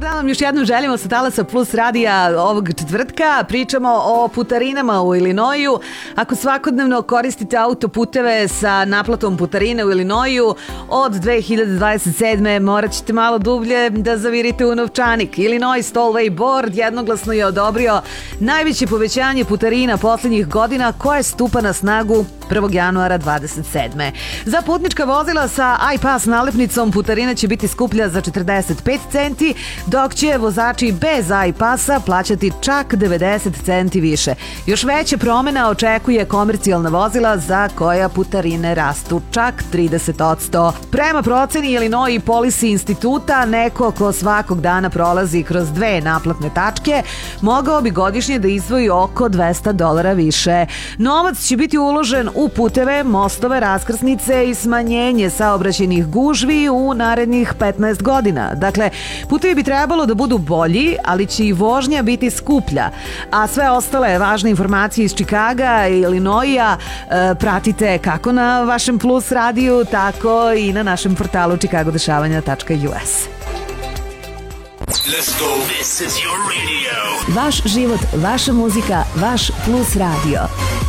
dan vam još jednom želimo sa Talasa Plus radija ovog četvrtka. Pričamo o putarinama u Illinoisu. Ako svakodnevno koristite autoputeve sa naplatom putarine u Illinoisu, od 2027. morat ćete malo dublje da zavirite u novčanik. Illinois Tollway Board jednoglasno je odobrio najveće povećanje putarina poslednjih godina koje stupa na snagu 1. januara 27. Za putnička vozila sa iPass nalepnicom putarina će biti skuplja za 45 centi, dok će vozači bez iPassa plaćati čak 90 centi više. Još veća promena očekuje komercijalna vozila za koja putarine rastu čak 30%. Prema proceni Illinois Policy instituta, neko ko svakog dana prolazi kroz dve naplatne tačke mogao bi godišnje da izdvoji oko $200 više. Novac će biti uložen u puteve, mostove, raskrsnice i smanjenje saobraćajnih gužvi u narednih 15 godina. Dakle, putevi bi trebalo da budu bolji, ali će i vožnja biti skuplja. A sve ostale važne informacije iz Čikaga i Illinoisa pratite kako na vašem Plus radiju, tako i na našem portalu chicagodešavanja.us. Let's go. This is your radio. Vaš život, vaša muzika, vaš Plus radio.